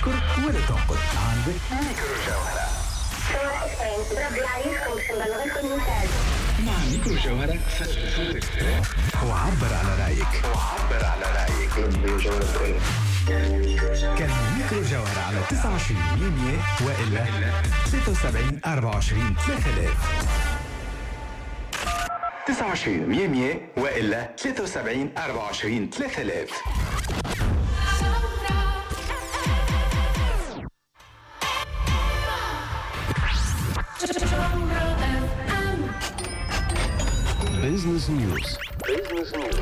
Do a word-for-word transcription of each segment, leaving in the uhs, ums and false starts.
تشكر ولا تعقد. عندك ميكرو جوهرة. مع ميكرو جوهرة سجل صوتك وعبر على رأيك. وعبر على رأيك. كان ميكرو جوهرة على تسعة وعشرين مية وإلا ثلاثة وسبعين أربعة وعشرين ثلاثة آلاف. تسعة وعشرين مية وإلا ثلاثة وسبعين أربعة وعشرين ثلاثة آلاف. بيزنس نيوز. بيزنس نيوز.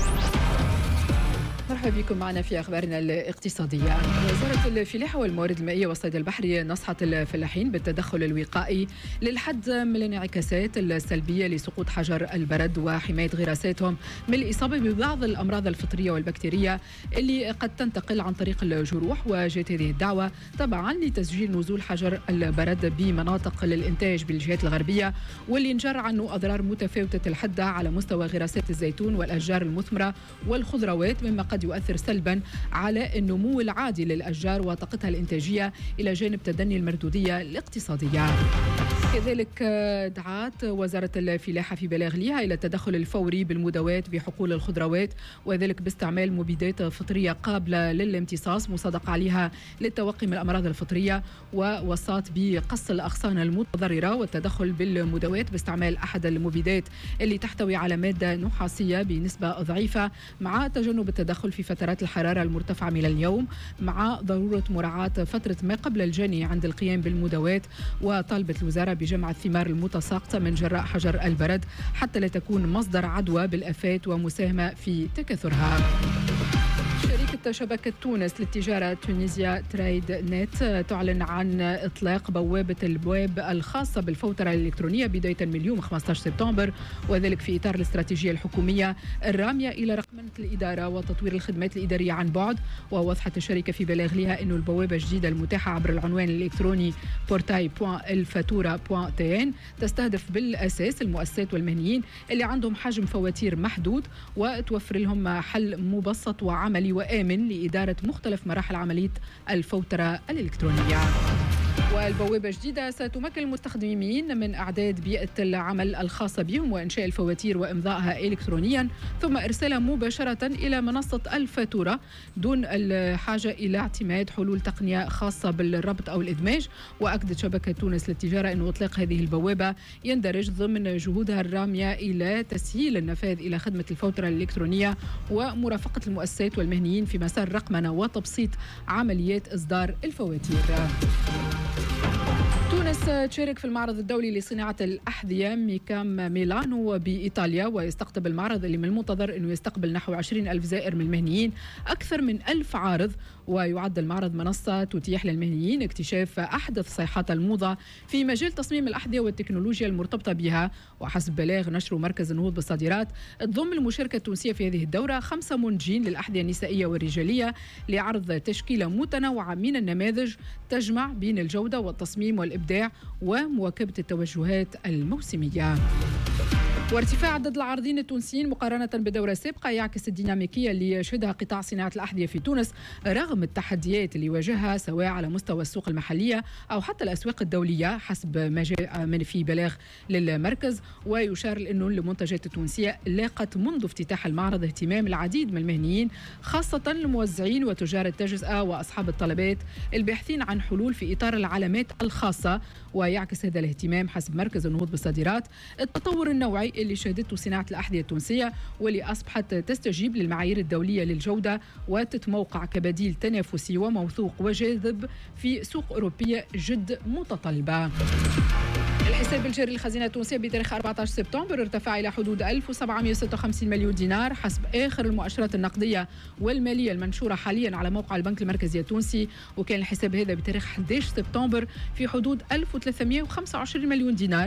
مرحبا بكم معنا في أخبارنا الاقتصادية. وزارة الفلاحة والموارد المائية والصيد البحري نصحت الفلاحين بالتدخل الوقائي للحد من الانعكاسات السلبية لسقوط حجر البرد وحماية غراساتهم من الإصابة ببعض الأمراض الفطرية والبكتيرية اللي قد تنتقل عن طريق الجروح. وجاءت هذه الدعوة طبعا لتسجيل نزول حجر البرد بمناطق للإنتاج بالجهات الغربية، واللي نجر عنه أضرار متفاوتة الحدة على مستوى غراسات الزيتون والأشجار المثمرة والخضروات، مما قد يؤثر سلبا على النمو العادي للأشجار وطاقتها الإنتاجية إلى جانب تدني المردودية الاقتصادية. كذلك دعت وزارة الفلاحة في بلاغ لها إلى التدخل الفوري بالمداواة بحقول الخضروات، وذلك باستعمال مبيدات فطرية قابلة للامتصاص مصدق عليها للتوقي من الأمراض الفطرية، ووصات بقص الأغصان المتضررة والتدخل بالمداواة باستعمال أحد المبيدات اللي تحتوي على مادة نحاسية بنسبة ضعيفة، مع تجنب التدخل في فترات الحرارة المرتفعة من اليوم، مع ضرورة مراعاة فترة ما قبل الجني عند القيام بالمداواة. وطالبت الوزارة بجمع الثمار المتساقطة من جراء حجر البرد حتى لا تكون مصدر عدوى بالآفات ومساهمة في تكاثرها. شركة شبكة تونس للتجارة تونيزيا تريد نت تعلن عن إطلاق بوابة البواب الخاصة بالفوترة الإلكترونية بداية من اليوم خمسة عشر سبتمبر، وذلك في إطار الاستراتيجية الحكومية الرامية إلى رقمنة الإدارة وتطوير الخدمات الإدارية عن بعد. ووضحت الشركة في بلاغ لها أن البوابة الجديدة المتاحة عبر العنوان الإلكتروني بورتاي دوت الفاتورة دوت تي إن تستهدف بالأساس المؤسسات والمهنيين اللي عندهم حجم فواتير محدود، وتوفر لهم حل مبسط وعملي وآمن لإدارة مختلف مراحل عملية الفوترة الإلكترونية. والبوابة الجديدة ستمكن المستخدمين من إعداد بيئة العمل الخاصة بهم وإنشاء الفواتير وإمضائها إلكترونيا، ثم إرسالها مباشرة إلى منصة الفاتورة دون الحاجة إلى اعتماد حلول تقنية خاصة بالربط أو الإدماج. وأكدت شبكة تونس للتجارة أن إطلاق هذه البوابة يندرج ضمن جهودها الرامية إلى تسهيل النفاذ إلى خدمة الفوترة الإلكترونية ومرافقة المؤسسات والمهنيين في مسار رقمنة وتبسيط عمليات إصدار الفواتير. تونس تشارك في المعرض الدولي لصناعة الأحذية ميكام ميلانو بإيطاليا، ويستقطب المعرض اللي من المنتظر أنه يستقبل نحو عشرين ألف زائر من المهنيين، أكثر من ألف عارض. ويعد المعرض منصة تتيح للمهنيين اكتشاف أحدث صيحات الموضة في مجال تصميم الأحذية والتكنولوجيا المرتبطة بها. وحسب بلاغ نشر مركز النهوض بالصادرات، تضم المشاركة التونسية في هذه الدورة خمسة منتجين للأحذية النسائية والرجالية لعرض تشكيلة متنوعة من النماذج تجمع بين الجودة والتصميم والإبداع ومواكبة التوجهات الموسمية. وارتفاع عدد العارضين التونسيين مقارنة بالدورة السابقة يعكس الديناميكية اللي يشهدها قطاع صناعة الأحذية في تونس رغم التحديات اللي واجهها سواء على مستوى السوق المحلية أو حتى الأسواق الدولية، حسب ما جاء من في بلاغ للمركز. ويشار لأنه المنتجات التونسية لاقت منذ افتتاح المعرض اهتمام العديد من المهنيين، خاصة الموزعين وتجار التجزئة وأصحاب الطلبات الباحثين عن حلول في إطار العلامات الخاصة. ويعكس هذا الاهتمام حسب مركز النهوض بالصادرات التطور النوعي اللي شهدته صناعة الأحذية التونسية، واللي أصبحت تستجيب للمعايير الدولية للجودة وتتموقع كبديل تنافسي وموثوق وجاذب في سوق أوروبية جد متطلبة. الحساب الجاري للخزينة التونسية بتاريخ أربعة عشر سبتمبر ارتفع إلى حدود ألف وسبعمائة وستة وخمسين مليون دينار حسب آخر المؤشرات النقدية والمالية المنشورة حاليا على موقع البنك المركزي التونسي. وكان الحساب هذا بتاريخ أحد عشر سبتمبر في حدود ألف وثلاثمائة وخمسة وعشرين مليون دينار،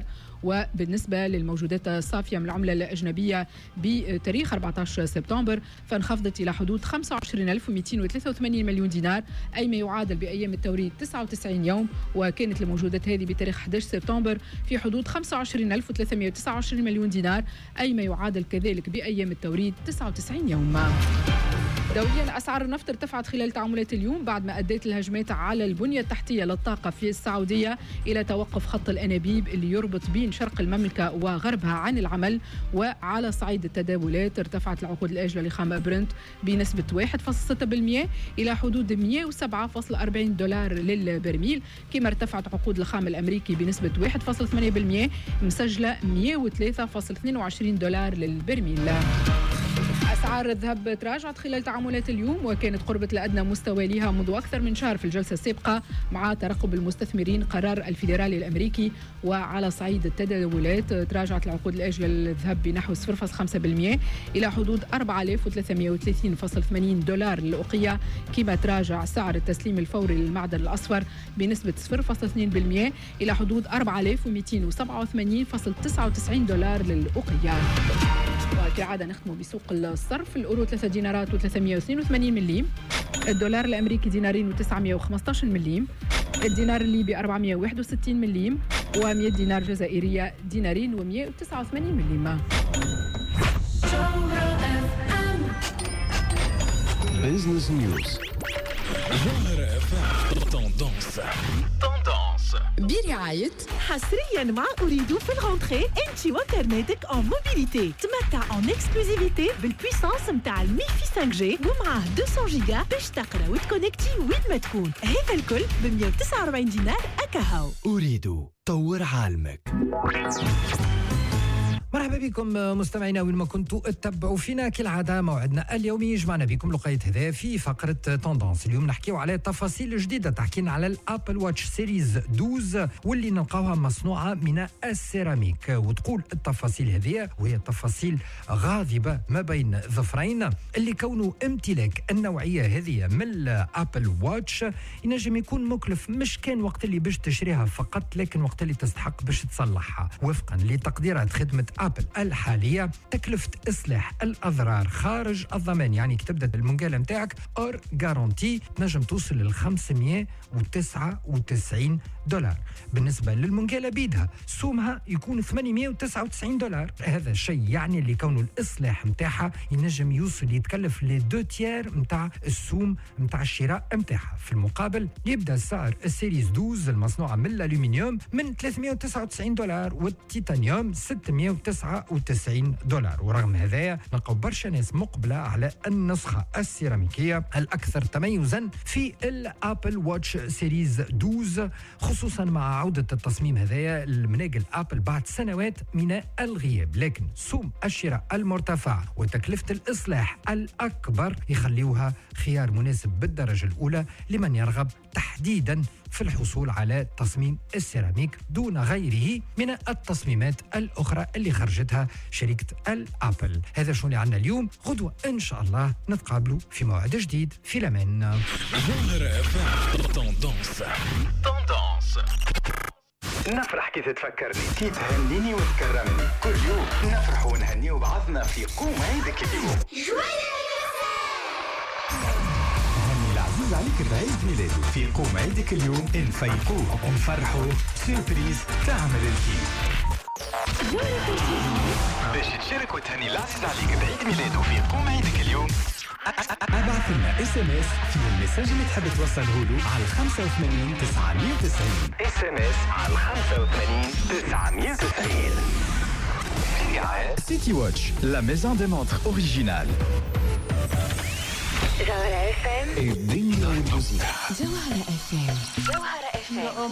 وبالنسبة للموجودات الصافية من العملة الأجنبية بتاريخ أربعة عشر سبتمبر فانخفضت إلى حدود خمسة وعشرين ألف ومئتين وثلاثة وثمانين مليون دينار، أي ما يعادل بأيام التوريد تسعة وتسعين يوم، وكانت الموجودات هذه بتاريخ أحد عشر سبتمبر في حدود خمسة وعشرين ألف وثلاثمئة وتسعة وعشرين مليون دينار، أي ما يعادل كذلك بأيام التوريد تسعة وتسعين يوم. دوليا أسعار النفط ارتفعت خلال تعاملات اليوم بعد ما أدت الهجمات على البنية التحتية للطاقة في السعودية إلى توقف خط الأنابيب اللي يربط بين شرق المملكة وغربها عن العمل. وعلى صعيد التداولات ارتفعت العقود الآجلة لخام برنت بنسبة واحد فاصلة ستة بالمئة إلى حدود مئة وسبعة فاصلة أربعين دولار للبرميل، كما ارتفعت عقود الخام الأمريكي بنسبة واحد فاصلة ثمانية بالمئة مسجلة مئة وثلاثة فاصلة اثنين وعشرين دولار للبرميل. أسعار الذهب تراجعت خلال تعاملات اليوم وكانت قربت لأدنى مستوى لها منذ أكثر من شهر في الجلسة السابقة مع ترقب المستثمرين قرار الفيدرالي الأمريكي. وعلى صعيد التداولات تراجعت العقود الآجلة للذهب بنحو صفر فاصلة خمسة بالمئة إلى حدود أربعة آلاف وثلاثمئة وثلاثين فاصلة ثمانين دولار للأوقية، كما تراجع سعر التسليم الفوري للمعدن الأصفر بنسبة صفر فاصلة اثنين بالمئة إلى حدود أربعة آلاف ومئتين وسبعة وثمانين فاصلة تسعة وتسعين دولار للأوقية. وكعادة نختم بسوق الصرف. الأورو ثلاثة دينارات وثلاثمئة واثنين وثمانين مليم، الدولار الأمريكي دينارين وتسعمئة وخمسة عشر مليم، الدينار الليبي أربعمئة وواحد وستين مليم، ومئة دينار جزائرية دينارين ومئة وتسعة وثمانين مليم. بيزنس نيوز. جوهرة اف ام توندونس توندونس برعاية حصريا مع أريد في الغونتري انت وكرناتك en موبيليتي، تمتع en اكسكلوزيفيتي بالبويسانس متاع الميفي خمسة جي ومعاه مئتين جيجا باش تقرا وتكونكتي وين ما تكون، هذا الكل ب مئة وتسعة وأربعين دينار أكاهو. أريد طور عالمك. مرحبا بكم مستمعينا وين ما كنتوا تتبعوا فينا كالعاده. موعدنا اليومي يجمعنا بكم لقيت هذا في فقره توندونس. اليوم نحكيو على تفاصيل جديده، تحكينا على الابل واتش سيريز اثنا عشر واللي نلقاوها مصنوعه من السيراميك. وتقول التفاصيل هذه وهي تفاصيل غاضبه ما بين ظفرين، اللي كونه امتلاك النوعيه هذه من الابل واتش ينجم يكون مكلف، مش كان وقت اللي باش تشريها فقط لكن وقت اللي تستحق باش تصلحها. وفقا لتقديرات خدمه ابل الحاليه تكلفه اصلاح الاضرار خارج الضمان، يعني كتبدا المنقاله نتاعك اور غارونتي نجم توصل ل خمسمئة وتسعة وتسعين دولار. بالنسبه للمنقاله بيدها سومها يكون ثمانمئة وتسعة وتسعين دولار. هذا الشيء يعني اللي كونه الاصلاح نتاعها ينجم يوصل يتكلف لي دو تيير نتاع السوم نتاع الشراء نتاعها. في المقابل يبدا سعر السيريز اثنا عشر المصنوعه من الالومنيوم من ثلاثمئة وتسعة وتسعين دولار والتيتانيوم ستمئة وتسعة وتسعين دولار. ورغم هذايا نلقاو برشا ناس مقبله على النسخه السيراميكيه الاكثر تميزا في الابل واتش سيريز اثنا عشر، خصوصا مع عوده التصميم هذايا لمناقل ابل بعد سنوات من الغياب. لكن سوم الشراء المرتفع وتكلفه الاصلاح الاكبر يخليوها خيار مناسب بالدرجه الاولى لمن يرغب تحديدا في الحصول على تصميم السيراميك دون غيره من التصميمات الأخرى اللي خرجتها شركة الأبل. هذا شو اللي عنا اليوم. غدوة إن شاء الله نتقابلوا في موعد جديد في الأمان. جوهرة اف ام توندونس توندونس. نفرح كي تتفكرني، كي تهنيني وتكرمني، كل يوم نفرح ونهني بعضنا في قوم عيدك اليوم. العزيز عليك بعيد ميلاده في قوم عيدك اليوم نفيقوه ونفرحوا سيربريز تعمل الكيف. باش تشارك وتهني العزيز عليك بعيد ميلاده في قوم عيدك اليوم، ابعث لنا اس ام اس في المساج اللي تحب توصله له على خمسة وثمانين تسعمئة وتسعين. اس ام اس على خمسة وثمانين تسعمئة وتسعين. سيتي واتش لا ميزون دي مونتر اوريجينال. جوهرة اف ام الدنيا والموسيقى. جوهرة اف ام جوهرة اف ام